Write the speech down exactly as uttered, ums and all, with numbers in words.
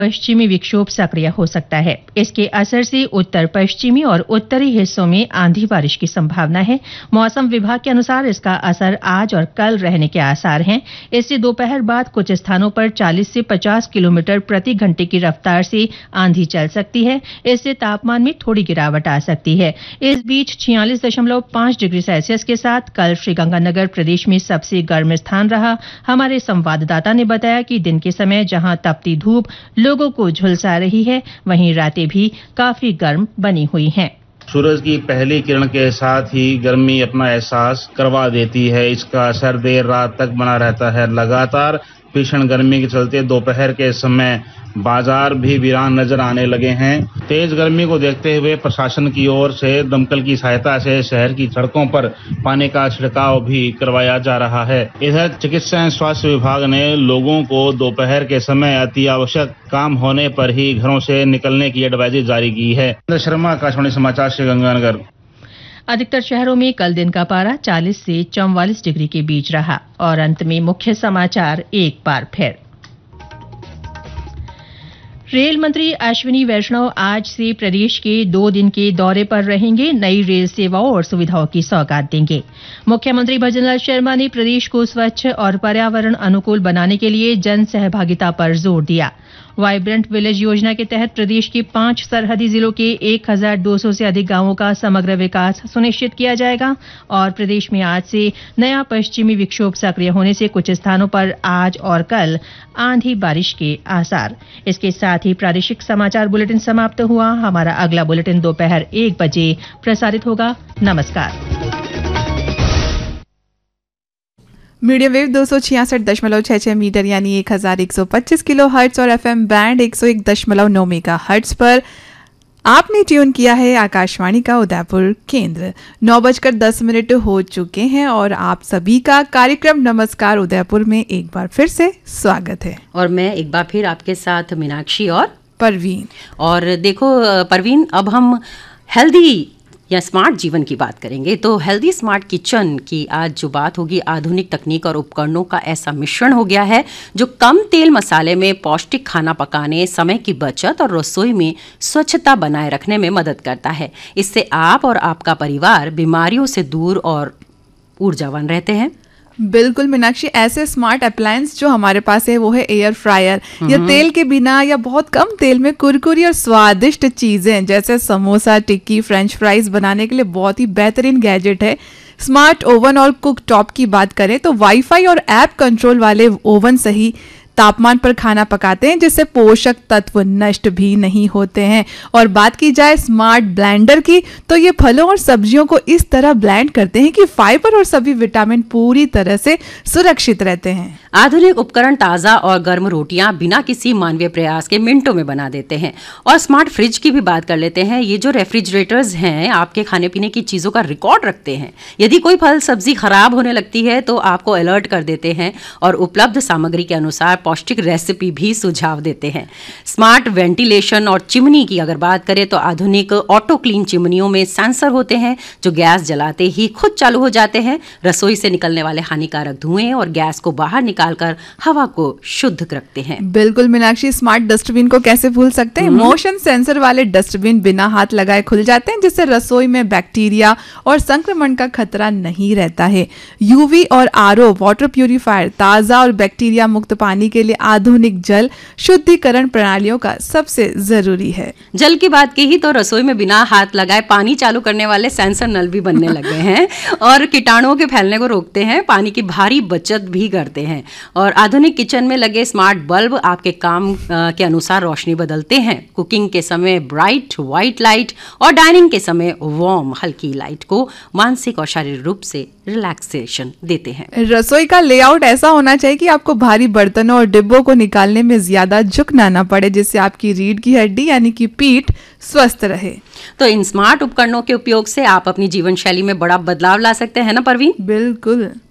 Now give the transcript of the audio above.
पश्चिमी विक्षोभ सक्रिय हो सकता है। इसके असर से उत्तर पश्चिमी और उत्तरी हिस्सों में आंधी बारिश की संभावना है। मौसम विभाग के अनुसार इसका असर आज और कल रहने के आसार हैं। इससे दोपहर बाद कुछ स्थानों पर चालीस से पचास किलोमीटर प्रति घंटे की रफ्तार से आंधी चल सकती है। इससे तापमान में थोड़ी गिरावट आ सकती है। इस बीच छियालीस दशमलव पांच डिग्री सेल्सियस के साथ कल श्रीगंगानगर प्रदेश में सबसे गर्म स्थान रहा। हमारे संवाददाता ने बताया कि दिन के समय जहां तपती धूप लोगों को झुलसा रही है, वहीं रातें भी काफी गर्म बनी हुई हैं। सूरज की पहली किरण के साथ ही गर्मी अपना एहसास करवा देती है। इसका असर देर रात तक बना रहता है। लगातार भीषण गर्मी के चलते दोपहर के समय बाजार भी वीरान नजर आने लगे हैं। तेज गर्मी को देखते हुए प्रशासन की ओर से दमकल की सहायता से शहर की सड़कों पर पानी का छिड़काव भी करवाया जा रहा है। इधर चिकित्सा एवं स्वास्थ्य विभाग ने लोगों को दोपहर के समय अति आवश्यक काम होने पर ही घरों से निकलने की एडवाइजरी जारी की है। शर्मा, आकाशवाणी समाचार, श्रीगंगानगर। अधिकतर शहरों में कल दिन का पारा चालीस से चौवालीस डिग्री के बीच रहा। और अंत में मुख्य समाचार एक बार फिर। रेल मंत्री अश्विनी वैष्णव आज से प्रदेश के दो दिन के दौरे पर रहेंगे। नई रेल सेवाओं और सुविधाओं की सौगात देंगे। मुख्यमंत्री भजनलाल शर्मा ने प्रदेश को स्वच्छ और पर्यावरण अनुकूल बनाने के लिए जन सहभागिता पर जोर दिया। वाइब्रेंट विलेज योजना के तहत प्रदेश के पांच सरहदी जिलों के एक हजार दो सौ से अधिक गांवों का समग्र विकास सुनिश्चित किया जाएगा। और प्रदेश में आज से नया पश्चिमी विक्षोभ सक्रिय होने से कुछ स्थानों पर आज और कल आंधी बारिश के आसार। इसके साथ ही प्रादेशिक समाचार बुलेटिन समाप्त हुआ। हमारा अगला बुलेटिन दोपहर एक बजे प्रसारित होगा। नमस्कार। मीडियम वेव दो सौ छियासठ दशमलव छह छह मीटर यानी एक हजार एक सौ पच्चीस किलो हर्ट्स और एफएम बैंड एक सौ एक दशमलव नौ मेगा हर्ट्स पर आपने ट्यून किया है आकाशवाणी का उदयपुर केंद्र। नौ बजकर दस मिनट हो चुके हैं और आप सभी का कार्यक्रम नमस्कार उदयपुर में एक बार फिर से स्वागत है। और मैं एक बार फिर आपके साथ मीनाक्षी और परवीन। और देखो परवीन, अब हम हेल्दी या स्मार्ट जीवन की बात करेंगे। तो हेल्दी स्मार्ट किचन की आज जो बात होगी, आधुनिक तकनीक और उपकरणों का ऐसा मिश्रण हो गया है जो कम तेल मसाले में पौष्टिक खाना पकाने, समय की बचत और रसोई में स्वच्छता बनाए रखने में मदद करता है। इससे आप और आपका परिवार बीमारियों से दूर और ऊर्जावान रहते हैं। बिल्कुल मीनाक्षी, ऐसे स्मार्ट अप्लायंस जो हमारे पास है वो है एयर फ्रायर। या तेल के बिना या बहुत कम तेल में कुरकुरी और स्वादिष्ट चीजें जैसे समोसा, टिक्की, फ्रेंच फ्राइज बनाने के लिए बहुत ही बेहतरीन गैजेट है। स्मार्ट ओवन और कुक टॉप की बात करें तो वाईफाई और ऐप कंट्रोल वाले ओवन सही तापमान पर खाना पकाते हैं जिससे पोषक तत्व नष्ट भी नहीं होते हैं। और बात की जाए स्मार्ट ब्लेंडर की तो ये फलों और सब्जियों को इस तरह ब्लेंड करते हैं कि फाइबर और सभी विटामिन पूरी तरह से सुरक्षित रहते हैं। आधुनिक उपकरण ताज़ा और गर्म रोटियां बिना किसी मानवीय प्रयास के मिनटों में बना देते हैं। और स्मार्ट फ्रिज की भी बात कर लेते हैं। ये जो रेफ्रिजरेटर्स हैं आपके खाने पीने की चीज़ों का रिकॉर्ड रखते हैं। यदि कोई फल सब्जी खराब होने लगती है तो आपको अलर्ट कर देते हैं और उपलब्ध सामग्री के अनुसार पौष्टिक रेसिपी भी सुझाव देते हैं। स्मार्ट वेंटिलेशन और चिमनी की अगर बात करें तो आधुनिक ऑटो क्लीन चिमनियों में सेंसर होते हैं जो गैस जलाते ही खुद चालू हो जाते हैं। रसोई से निकलने वाले हानिकारक धुएं और गैस को बाहर निकालकर हवा को शुद्ध रखते हैं। बिल्कुल मीनाक्षी, स्मार्ट डस्टबिन को कैसे भूल सकते हैं। मोशन सेंसर वाले डस्टबिन बिना हाथ लगाए खुल जाते हैं जिससे रसोई में बैक्टीरिया और संक्रमण का खतरा नहीं रहता है। यूवी और आरओ वाटर प्यूरिफायर ताज़ा और बैक्टीरिया मुक्त पानी के लिए आधुनिक जल शुद्धिकरण प्रणालियों का सबसे जरूरी है। जल की बात की ही तो रसोई में बिना हाथ लगाए पानी चालू करने वाले सेंसर नल भी बनने लगे हैं और कीटाणुओं के फैलने को रोकते हैं। पानी की भारी बचत भी करते हैं। और आधुनिक किचन में लगे स्मार्ट बल्ब आपके काम के अनुसार रोशनी बदलते हैं। कुकिंग के समय ब्राइट व्हाइट लाइट और डाइनिंग के समय वार्म हल्की लाइट को मानसिक और शारीरिक रूप से रिलैक्सेशन देते हैं। रसोई का लेआउट ऐसा होना चाहिए कि आपको भारी बर्तनों और डिब्बों को निकालने में ज्यादा झुकना ना पड़े जिससे आपकी रीढ़ की हड्डी यानी कि पीठ स्वस्थ रहे। तो इन स्मार्ट उपकरणों के उपयोग से आप अपनी जीवन शैली में बड़ा बदलाव ला सकते हैं ना परवीन? बिल्कुल।